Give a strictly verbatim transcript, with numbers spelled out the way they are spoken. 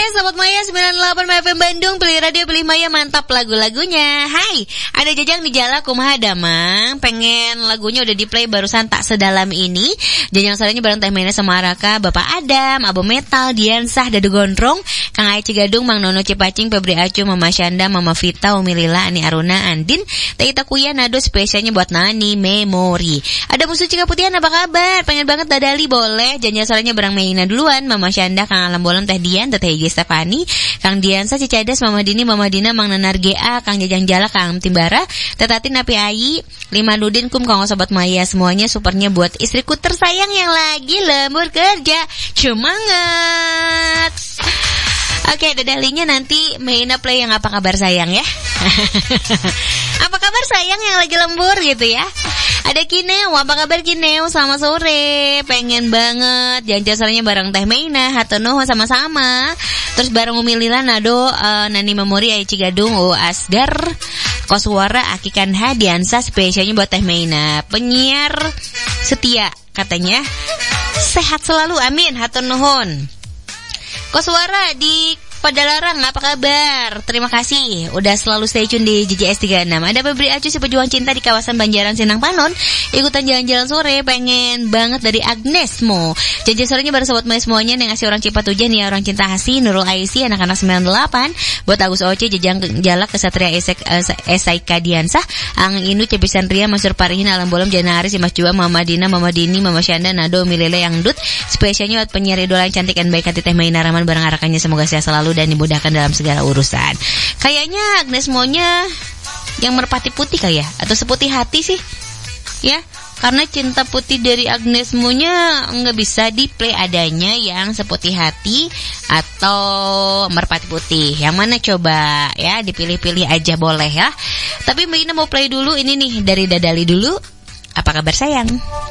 Sobat Maya sembilan puluh delapan F M Bandung, pilih radio, pilih Maya, mantap lagu-lagunya. Hai, ada Jajang di Jala kumaha damang, pengen lagunya udah di play barusan tak sedalam ini. Jajang saranya bareng Teh Maina sama Araka, Bapak Adam, Abo Metal, Diansah, Dadu Gondrong, Kang Ai Cigadung, Mang Nono Cipacing, Febri Acu, Mama Syanda, Mama Vita, Umi Lila, Ani Aruna, Andin, Teh Ita Kuya, Nado, spesialnya buat Nani Memori. Ada Musuh Cikaputihan, apa kabar? Pengen banget Dadali, boleh. Jajang saranya bareng Maina duluan, Mama Syanda, Kang Alam Bolon, Teh Dian, Teh Hiji Stefani, Kang Diansa, Cicadas, Mama Dini, Mama Dina, Mang Nanar G A, Kang Jajang Jala, Kang Timbara, Tetatin, Napi Ayi, Lima Nudin, Kum, Kang Sobat Maya, semuanya supernya buat istriku tersayang yang lagi lembur kerja. Semangat. Oke, dadalinya nanti Maina play yang apa kabar sayang ya. Apa kabar sayang yang lagi lembur gitu ya. Ada Kineu, apa kabar Kineu? Selamat sore, pengen banget jangan-jangannya bareng Teh Maina, hatur nuhun sama-sama. Terus bareng Umi Lila, Nado, uh, Nani Memori, Ai Cigadung, O Asgar, Koswara, Akikan Hadiansa, spesialnya buat Teh Maina, penyiar setia katanya. Sehat selalu, amin, hatur nuhun. Koswara di Padalarang, apa kabar? Terima kasih udah selalu stay tune di J J S tiga puluh enam. Ada Febri Acu, si pejuang cinta di kawasan Banjaran Sinang Panon, ikutan jalan-jalan sore, pengen banget dari Agnesmo. Janji sorenya bareng Sobat Maya semuanya, yang ngasih orang Cipatuja nih, orang cinta Hasi, Nurul Aisi, anak-anak sembilan puluh delapan, buat Agus Oce, Jajang Jalak, Kesatria Esek, Esai Kadiansah, Ang Inu, Cepisan Ria, Mansur Parihin, Alam Bolom, Jana Aris, Mas Jua, Mama Dina, Mama Dini, Mama Syanda, Nado, Milele yang Dut, spesialnya buat penyiar idola yang cantik dan baik hati Teh Maina Rahman bareng arakannya, semoga sehat selalu dan dimudahkan dalam segala urusan. Kayaknya Agnes maunya yang merpati putih kayak, atau seputih hati sih ya, karena cinta putih dari Agnes maunya nggak bisa di play, adanya yang seputih hati atau merpati putih. Yang mana coba ya, dipilih-pilih aja boleh ya. Tapi Mbak Ina mau play dulu ini nih dari Dadali dulu. Apa kabar sayang?